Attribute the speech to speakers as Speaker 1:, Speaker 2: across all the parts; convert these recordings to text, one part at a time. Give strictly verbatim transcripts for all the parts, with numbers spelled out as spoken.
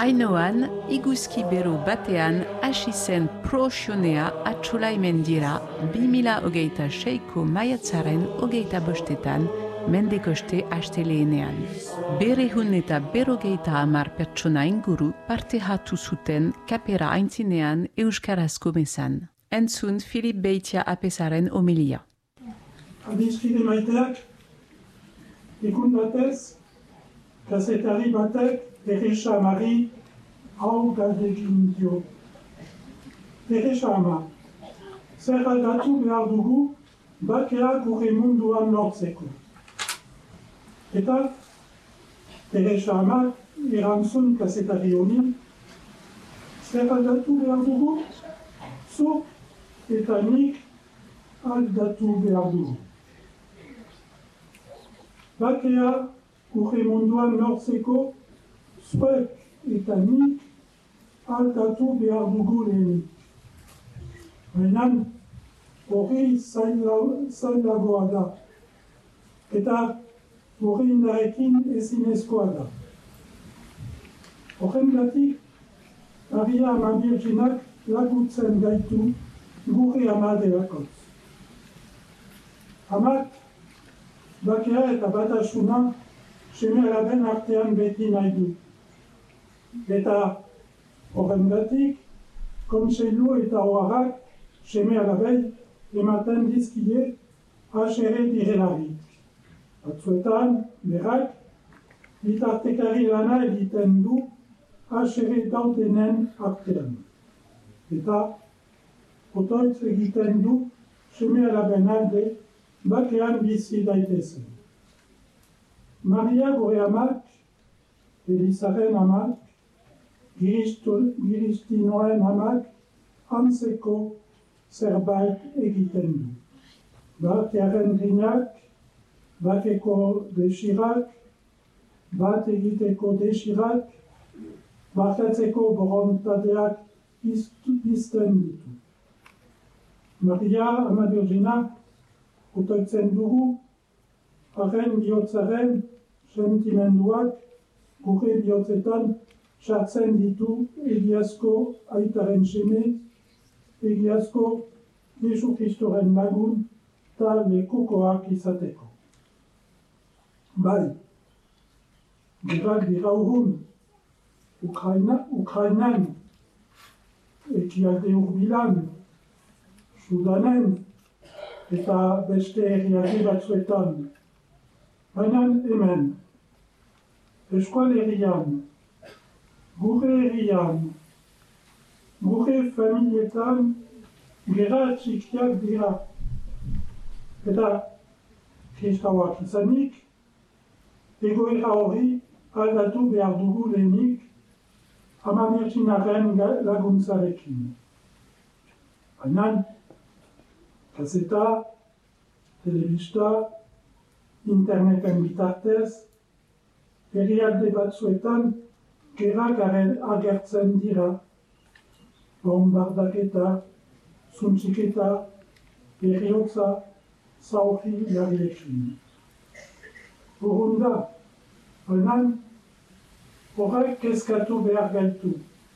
Speaker 1: Ainoan, iguzki bero batean hasi zen pro-xionea atxolaimen dira bi mila hogeita seiko maiatzaren hogeita bostetan mendekoste asteleenean. Berehun eta berogeita hamar pertsona inguru parte hartu zuten kapera aintzinean euskarazko mezan. Entzun Filip Beitia apesaren homilia.
Speaker 2: Adiskide maiteak, ikun batez, kazetari batek Teresa Mari hau galdekin dio. Teresa ama, zer aldatu behar dugu bakea gure munduan lortzeko. Eta Teresa ama erantzun kazetari honi, zer aldatu behar dugu, zu eta nik aldatu behar dugu. Bakea gure munduan lortzeko, zuek eta nik aldatu behar dugu lehenik. Baina hori zailagoa da, eta hori indarekin ezinezkoa da. Horrengatik, Maria Ama Birjinak laguntzen gaitu gure ama delakotz. Amak, bakea eta batasuna seme-alaben artean beti nahi du. Eta horrengatik, kontseilu eta oharrak seme-alabei ematen dizkie asere direlarik. Batzuetan, berak, bitartekari lana egiten du asere daudenen artean. Eta otoitz egiten du seme-alaben alde bakean bizi daitezen. Maria gure amak, Elizaren amak, Giristinoen amak, antzeko zerbait egiten du. Batearen grinak, bateko desirak, bat egiteko desirak, batatzeko borontateak izten ditu. Maria Ama Birjinak otoitzen dugu, haren bihotzaren sentimenduak gure bihotzetan sartzen ditu egiazko aitaren seme, egiazko Jesu Kristoren lagun eta lekukoak izateko. Bai, gerak dira urrun, Ukrainan, ekialde hurbilan, Sudanen, eta beste herrialde batzuetan. Baina hemen, eskual herrian, gure herrian, gure familietan, gera txikiak dira. Eta kristauak izanik, egoera hori aldatu behar dugu lehenik Ama Birjinaren laguntzarekin. Baina, kaseta, telebista, interneten bitartez, herrialde batzuetan gerak agertzen dira, bombardaketa, zuntxiketa, heriotza, zaurri larriekin. Horren da, baina horrek kezkatu behar gaitu.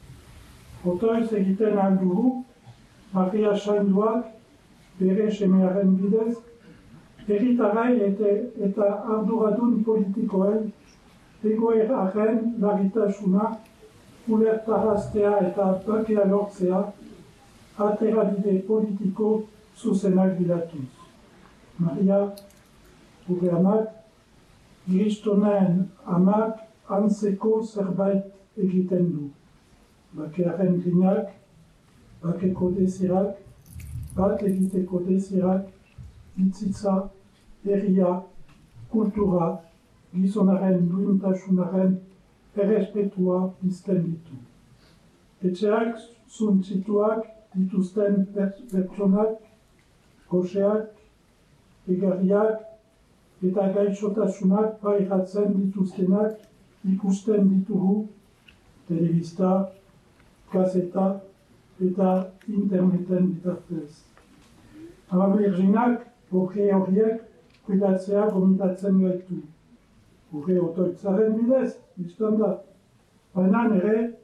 Speaker 2: Otoiz egiten aldugu, Maria Sainduak bere semearen bidez, herritarai eta arduradun politikoen egoeraren larritasuna ulertaraztea eta bakea lortzea aterabide politiko zuzenak bilatuz. Maria, gure amak, Kristonen amak antzeko zerbait egiten du. Bakearen grinak, bakeko desirak, bat egiteko desirak, bitzitza, herria, kultura, gizonaren duintasunaren errespetua izten ditu. Etxeak zuntzituak dituzten pertsonak, goxeak, egarriak eta gaixotasunak pairatzen dituztenak ikusten ditugu telebista, kaseta eta interneten bitartez. Ama Birjinak boke horiek kuidatzea gomitatzen gaitu. Gure otoitzaren bidez, biztan da. Baina ere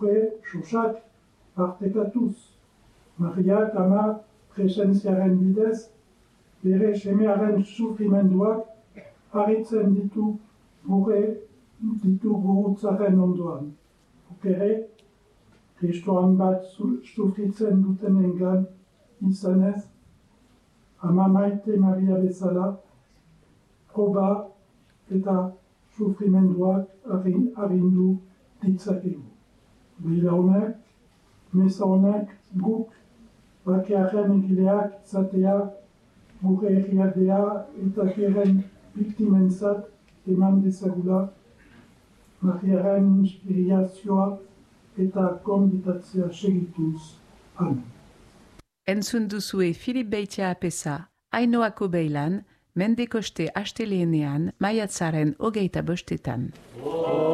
Speaker 2: Gure xoxak partekatuz. Mariak ama presentziaren bidez, bere semearen sufrimenduak haritzen ditu gure ditu gurutzaren ondoan. Guk ere, kristoan bat sufritzen dutenengan izanez, ama Maite Maria bezala, proba eta sufrimenduak arindu ditzakegu. Bila honek, meza honek guk bakearen egileak izatea gure herrialdea eta geren biktimentzat eman dezagula Mariaren inspirazioa eta konbitatzea segituz. Amen.
Speaker 1: Entzun duzue Filip Beitia apesa, Ainoako Beilan, Mendekoste asteleenean, maiatzaren hogeita bostetan.